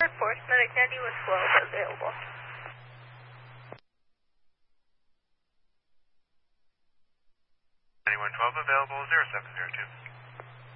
Force Medic 90 with 12 available. Anyone 12 available, 0702.